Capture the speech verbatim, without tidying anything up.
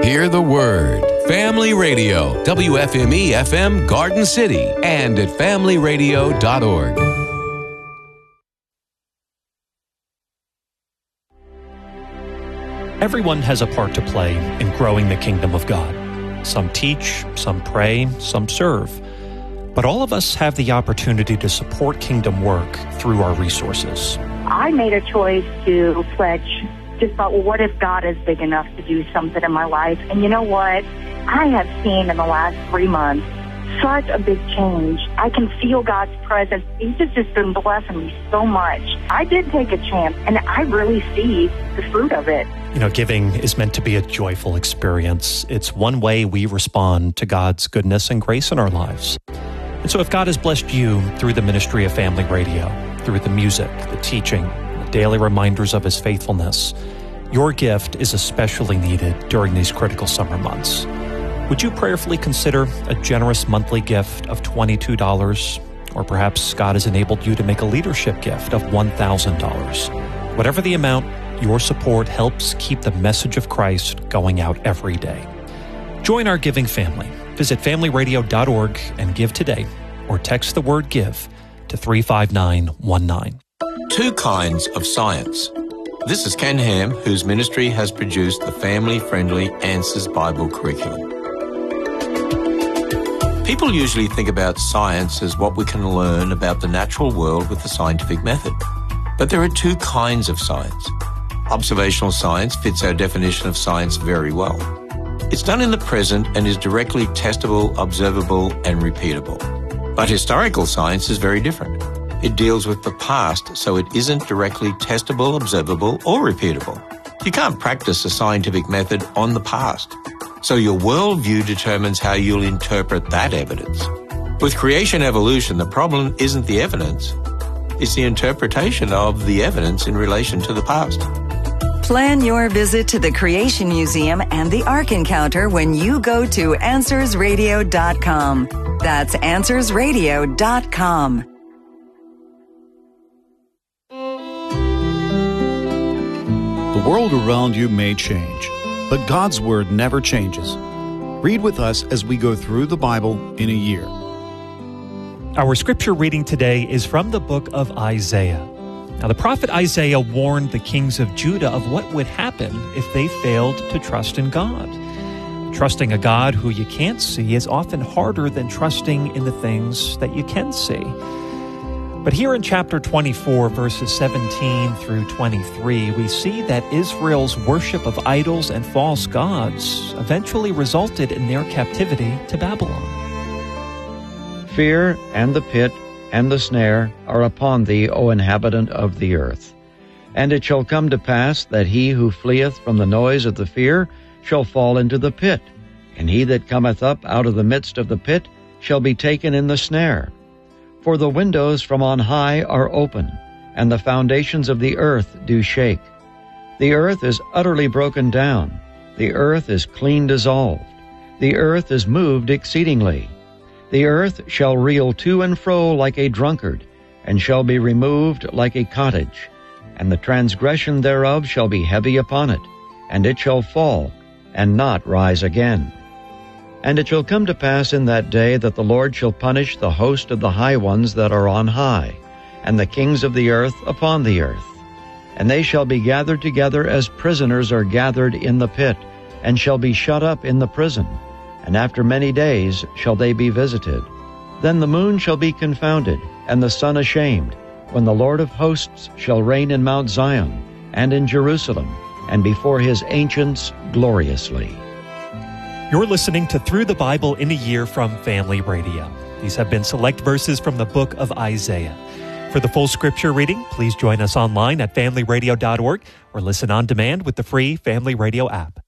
Hear the word. Family Radio, W F M E F M Garden City, and at family radio dot org. Everyone has a part to play in growing the kingdom of God. Some teach, some pray, some serve. But all of us have the opportunity to support kingdom work through our resources. I made a choice to pledge. Just thought, well, what if God is big enough to do something in my life? And you know what? I have seen in the last three months such a big change. I can feel God's presence. He's just, just been blessing me so much. I did take a chance, and I really see the fruit of it. You know, giving is meant to be a joyful experience. It's one way we respond to God's goodness and grace in our lives. And so if God has blessed you through the ministry of Family Radio, through the music, the teaching, the daily reminders of His faithfulness, your gift is especially needed during these critical summer months. Would you prayerfully consider a generous monthly gift of twenty-two dollars? Or perhaps God has enabled you to make a leadership gift of one thousand dollars. Whatever the amount, your support helps keep the message of Christ going out every day. Join our giving family. Visit family radio dot org and give today, or text the word GIVE to three five nine one nine. Two kinds of science. This is Ken Ham, whose ministry has produced the family-friendly Answers Bible curriculum. People usually think about science as what we can learn about the natural world with the scientific method. But there are two kinds of science. Observational science fits our definition of science very well. It's done in the present and is directly testable, observable, and repeatable. But historical science is very different. It deals with the past, so it isn't directly testable, observable, or repeatable. You can't practice a scientific method on the past. So your worldview determines how you'll interpret that evidence. With creation evolution, the problem isn't the evidence. It's the interpretation of the evidence in relation to the past. Plan your visit to the Creation Museum and the Ark Encounter when you go to answers radio dot com. That's answers radio dot com. The world around you may change, but God's Word never changes. Read with us as we go through the Bible in a year. Our scripture reading today is from the book of Isaiah. Now, the prophet Isaiah warned the kings of Judah of what would happen if they failed to trust in God. Trusting a God who you can't see is often harder than trusting in the things that you can see. But here in chapter twenty-four, verses seventeen through twenty-three, we see that Israel's worship of idols and false gods eventually resulted in their captivity to Babylon. Fear and the pit and the snare are upon thee, O inhabitant of the earth. And it shall come to pass that he who fleeth from the noise of the fear shall fall into the pit, and he that cometh up out of the midst of the pit shall be taken in the snare. For the windows from on high are open, and the foundations of the earth do shake. The earth is utterly broken down, the earth is clean dissolved, the earth is moved exceedingly. The earth shall reel to and fro like a drunkard, and shall be removed like a cottage. And the transgression thereof shall be heavy upon it, and it shall fall, and not rise again. And it shall come to pass in that day that the Lord shall punish the host of the high ones that are on high, and the kings of the earth upon the earth. And they shall be gathered together as prisoners are gathered in the pit, and shall be shut up in the prison. And after many days shall they be visited. Then the moon shall be confounded, and the sun ashamed, when the Lord of hosts shall reign in Mount Zion, and in Jerusalem, and before his ancients gloriously. You're listening to Through the Bible in a Year from Family Radio. These have been select verses from the book of Isaiah. For the full scripture reading, please join us online at family radio dot org or listen on demand with the free Family Radio app.